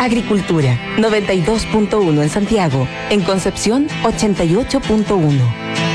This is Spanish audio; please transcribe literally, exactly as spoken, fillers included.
Agricultura, noventa y dos punto uno en Santiago. En Concepción, ochenta y ocho punto uno.